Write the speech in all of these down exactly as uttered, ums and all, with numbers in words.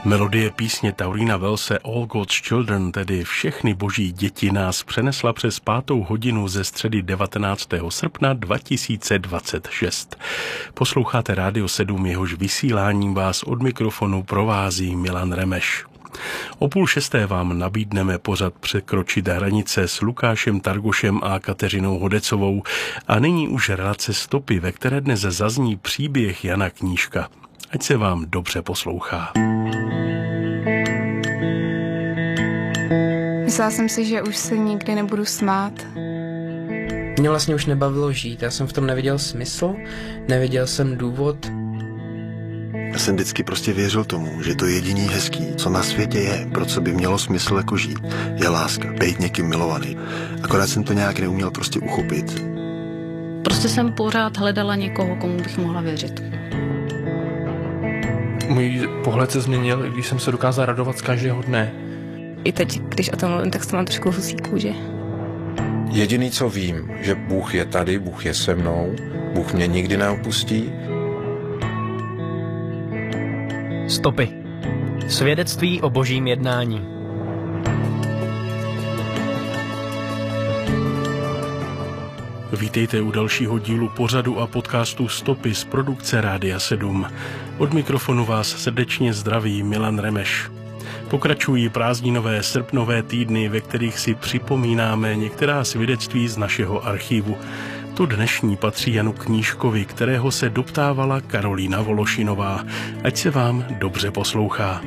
Melodie písně Taurina Welse All God's Children, tedy Všechny boží děti, nás přenesla přes pátou hodinu ze středy devatenáctého srpna dva tisíce dvacet šest. Posloucháte Rádio sedm, jehož vysíláním vás od mikrofonu provází Milan Remeš. O půl šesté vám nabídneme pořad Překročit hranice s Lukášem Targošem a Kateřinou Hodecovou a nyní už relace Stopy, ve které dnes zazní příběh Jana Knížka. Ať se vám dobře poslouchá. Myslela jsem si, že už se nikdy nebudu smát. Mě vlastně už nebavilo žít, já jsem v tom neviděl smysl, neviděl jsem důvod. Já jsem vždycky prostě věřil tomu, že to jediný hezký, co na světě je, pro co by mělo smysl jako žít, je láska, být někým milovaný. Akorát jsem to nějak neuměl prostě uchopit. Prostě jsem pořád hledala někoho, komu bych mohla věřit. Můj pohled se změnil, když jsem se dokázal radovat z každého dne. I teď, když o tom mluvím, tak to mám trošku husí kůži. Jediný, co vím, že Bůh je tady, Bůh je se mnou, Bůh mě nikdy neopustí. Stopy. Svědectví o božím jednání. Vítejte u dalšího dílu pořadu a podcastu Stopy z produkce Rádia sedm. Od mikrofonu vás srdečně zdraví Milan Remeš. Pokračují prázdninové srpnové týdny, ve kterých si připomínáme některá svědectví z našeho archivu. To dnešní patří Janu Knížkovi, kterého se doptávala Karolína Vološinová. Ať se vám dobře poslouchá.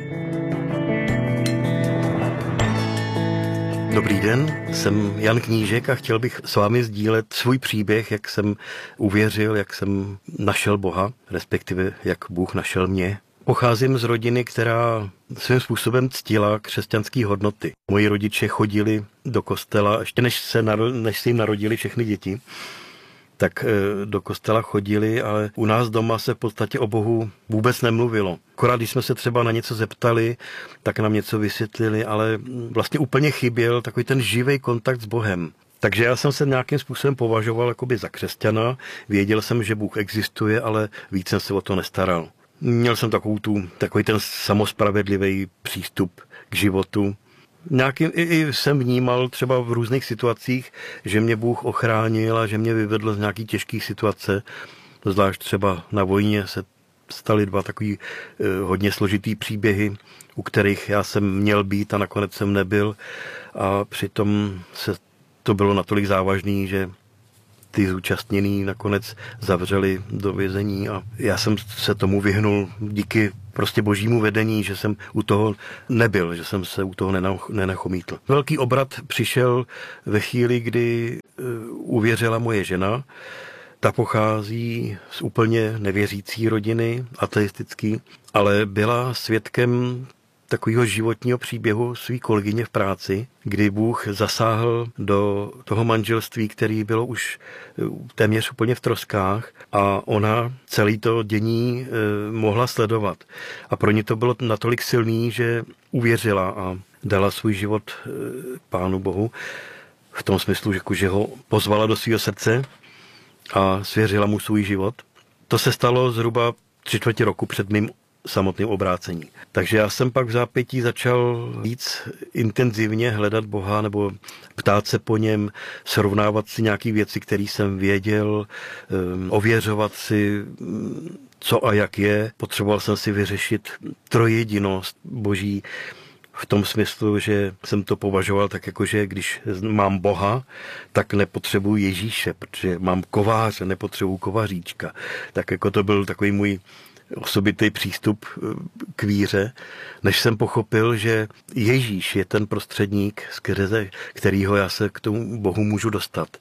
Dobrý den, jsem Jan Knížek a chtěl bych s vámi sdílet svůj příběh, jak jsem uvěřil, jak jsem našel Boha, respektive jak Bůh našel mě. Pocházím z rodiny, která svým způsobem ctila křesťanské hodnoty. Moji rodiče chodili do kostela, ještě než se, naro, než se jim narodili všechny děti, tak do kostela chodili, ale u nás doma se v podstatě o Bohu vůbec nemluvilo. Akorát když jsme se třeba na něco zeptali, tak nám něco vysvětlili, ale vlastně úplně chyběl takový ten živý kontakt s Bohem. Takže já jsem se nějakým způsobem považoval jakoby za křesťana, věděl jsem, že Bůh existuje, ale víc jsem se o to nestaral. Měl jsem takovou tu, takový ten samospravedlivý přístup k životu. Nějakým, i, i jsem vnímal třeba v různých situacích, že mě Bůh ochránil a že mě vyvedl z nějaký těžké situace. Zvlášť třeba na vojně se staly dva takový eh, hodně složitý příběhy, u kterých já jsem měl být a nakonec jsem nebyl. A přitom se to bylo natolik závažný, že ty zúčastněný nakonec zavřeli do vězení a já jsem se tomu vyhnul díky prostě božímu vedení, že jsem u toho nebyl, že jsem se u toho nenachomítl. Velký obrat přišel ve chvíli, kdy uvěřila moje žena. Ta pochází z úplně nevěřící rodiny, ateistický, ale byla svědkem takového životního příběhu svý kolegyně v práci, kdy Bůh zasáhl do toho manželství, který bylo už téměř úplně v troskách a ona celé to dění eh, mohla sledovat. A pro ně to bylo natolik silný, že uvěřila a dala svůj život eh, Pánu Bohu v tom smyslu, že, že ho pozvala do svého srdce a svěřila mu svůj život. To se stalo zhruba tři čtvrtě roku před mým samotným obrácení. Takže já jsem pak v zápětí začal víc intenzivně hledat Boha nebo ptát se po něm, srovnávat si nějaké věci, které jsem věděl, ověřovat si, co a jak je. Potřeboval jsem si vyřešit trojjedinost Boží v tom smyslu, že jsem to považoval tak jako, že když mám Boha, tak nepotřebuji Ježíše, protože mám kováře, nepotřebuji kovaříčka. Tak jako to byl takový můj osobitý přístup k víře, než jsem pochopil, že Ježíš je ten prostředník, skrze kterýho já se k tomu Bohu můžu dostat.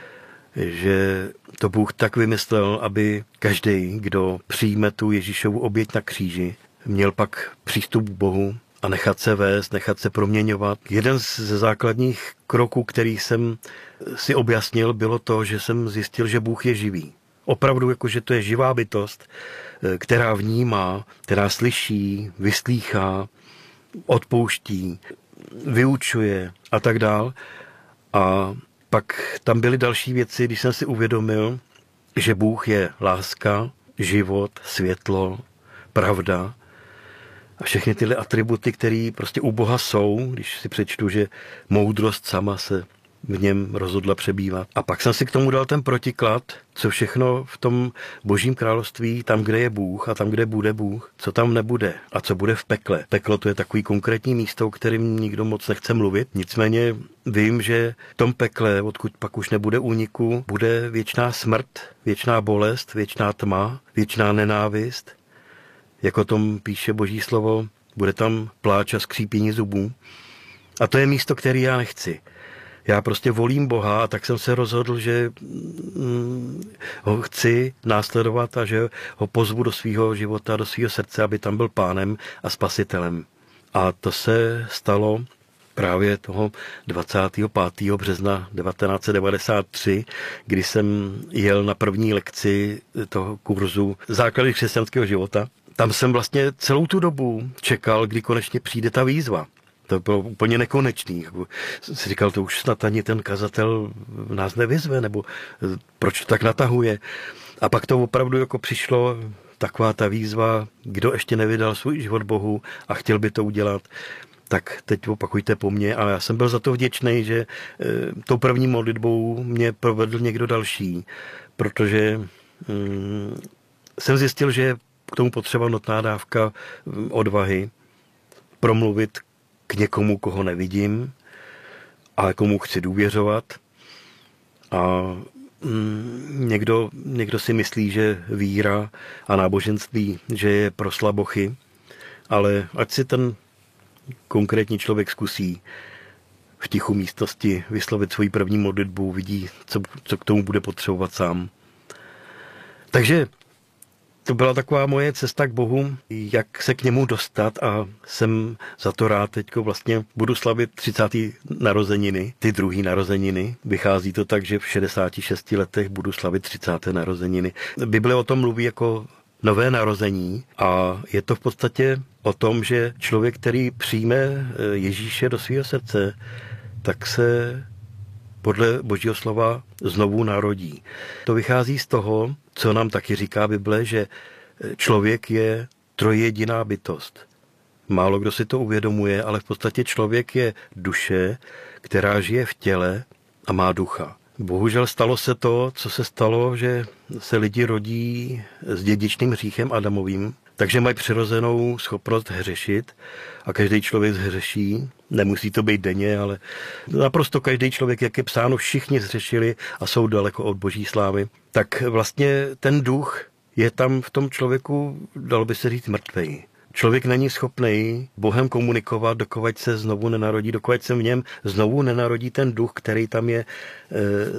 Že to Bůh tak vymyslel, aby každý, kdo přijme tu Ježíšovu oběť na kříži, měl pak přístup k Bohu a nechat se vést, nechat se proměňovat. Jeden ze základních kroků, který jsem si objasnil, bylo to, že jsem zjistil, že Bůh je živý. Opravdu, jakože to je živá bytost, která vnímá, která slyší, vyslýchá, odpouští, vyučuje a tak dál. A pak tam byly další věci, když jsem si uvědomil, že Bůh je láska, život, světlo, pravda A všechny tyhle atributy, které prostě u Boha jsou, když si přečtu, že moudrost sama se v něm rozhodla přebývat. A pak jsem si k tomu dal ten protiklad, co všechno v tom Božím království, tam, kde je Bůh a tam, kde bude Bůh, co tam nebude a co bude v pekle. Peklo to je takový konkrétní místo, o kterém nikdo moc nechce mluvit. Nicméně vím, že v tom pekle, odkud pak už nebude úniku, bude věčná smrt, věčná bolest, věčná tma, věčná nenávist. Jak o tom píše Boží slovo, bude tam pláč a skřípění zubů. A to je místo, které já nechci. Já prostě volím Boha a tak jsem se rozhodl, že ho chci následovat a že ho pozvu do svého života, do svého srdce, aby tam byl pánem a spasitelem. A to se stalo právě toho dvacátého pátého března devatenáct set devadesát tři, kdy jsem jel na první lekci toho kurzu Základy křesťanského života. Tam jsem vlastně celou tu dobu čekal, kdy konečně přijde ta výzva. To bylo úplně nekonečný. Jsem si říkal, to už snad ani ten kazatel nás nevyzve, nebo proč to tak natahuje. A pak to opravdu jako přišlo, taková ta výzva, kdo ještě nevydal svůj život Bohu a chtěl by to udělat, tak teď opakujte po mně. A já jsem byl za to vděčný, že tou první modlitbou mě provedl někdo další, protože hm, jsem zjistil, že k tomu potřeba nutná dávka odvahy promluvit k někomu, koho nevidím, ale komu chci důvěřovat. A mm, někdo, někdo si myslí, že víra a náboženství, že je pro slabochy, ale ať si ten konkrétní člověk zkusí v tichu místnosti vyslovit svoji první modlitbu, vidí, co, co k tomu bude potřebovat sám. Takže to byla taková moje cesta k Bohu, jak se k němu dostat a jsem za to rád. Teďko vlastně budu slavit třicáté narozeniny, ty druhý narozeniny. Vychází to tak, že v šedesáti šesti letech budu slavit třicáté narozeniny. Bible o tom mluví jako nové narození a je to v podstatě o tom, že člověk, který přijme Ježíše do svého srdce, tak se podle Božího slova znovu narodí. To vychází z toho, co nám taky říká Bible, že člověk je trojjediná bytost. Málo kdo si to uvědomuje, ale v podstatě člověk je duše, která žije v těle a má ducha. Bohužel stalo se to, co se stalo, že se lidi rodí s dědičným hříchem Adamovým, takže mají přirozenou schopnost hřešit a každý člověk zhřeší. Nemusí to být denně, ale naprosto každý člověk, jak je psáno, všichni zhřešili a jsou daleko od Boží slávy. Tak vlastně ten duch je tam v tom člověku, dalo by se říct, mrtvej. Člověk není schopný Bohem komunikovat, dokud se znovu nenarodí, dokud se v něm znovu nenarodí ten duch, který tam je